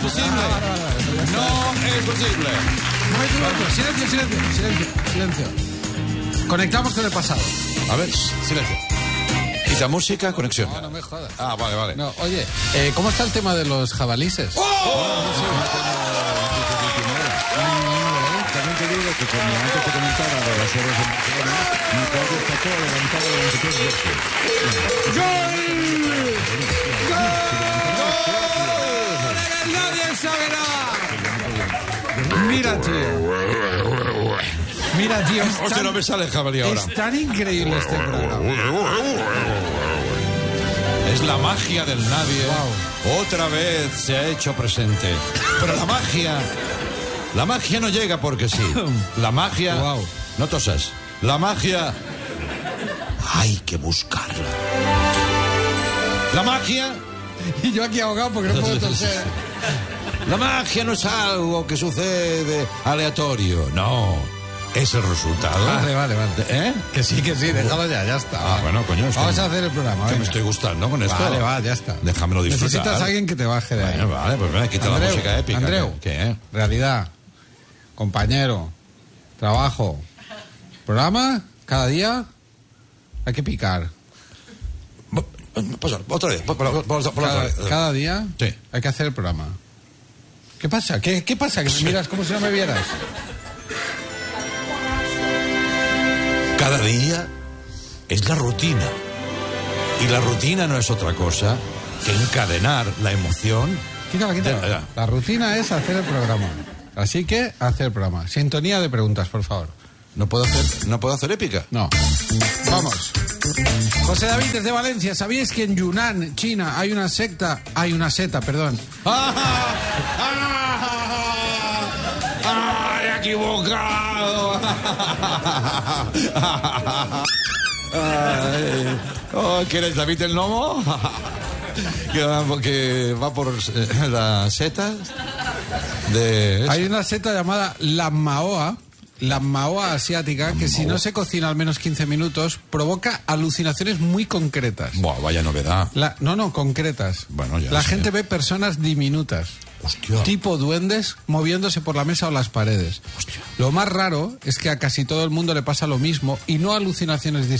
posible. No es posible. Silencio. Conectamos con el pasado. A ver, silencio. Quita música, conexión. No me jodas. Ah, vale. No, oye, ¿cómo está el tema de los jabalíes? También te digo que como antes te comentaba de las horas de Barcelona, mi calle está todo levantado de no sé qué ¡Nadie saberá! Mira, tío. Hostia, no me sale el jabalí ahora. Es tan increíble este programa. Es la magia del nadie. Wow. Otra vez se ha hecho presente. Pero la magia no llega porque sí. La magia... Wow. No tosas. La magia... hay que buscarla. La magia... Y yo aquí ahogado porque no puedo toser. La magia no es algo que sucede aleatorio. No. Es el resultado. Vale. ¿Eh? Que sí, déjalo ya está. Ah, bueno, coño. Vamos a hacer el programa. Que me estoy gustando con esto. Vale, ya está. Déjamelo disfrutar. Necesitas a alguien que te baje de ahí. Bueno, vale, pues venga, quita la música épica. Andreu, ¿qué? Realidad, compañero, trabajo, programa, cada día hay que picar. Otra vez. Cada día sí. Hay que hacer el programa. ¿Qué pasa? ¿Qué pasa? ¿Que me miras como si no me vieras? Cada día es la rutina. Y la rutina no es otra cosa que encadenar la emoción. Quítala. La rutina es hacer el programa. Así que, hacer el programa. Sintonía de preguntas, por favor. ¿No puedo hacer épica? No. Vamos. José David desde Valencia. ¿Sabíais que en Yunnan, China, hay una seta, perdón? ¡He equivocado! ¿Quién es David el Gnomo? que va por las setas de... Hay una seta llamada la Maoa asiática, que si no se cocina al menos 15 minutos, provoca alucinaciones muy concretas. Buah, vaya novedad. Concretas. Bueno, ya la sé. gente ve personas diminutas. Hostia. Tipo duendes moviéndose por la mesa o las paredes. Hostia. Lo más raro es que a casi todo el mundo le pasa lo mismo y no alucinaciones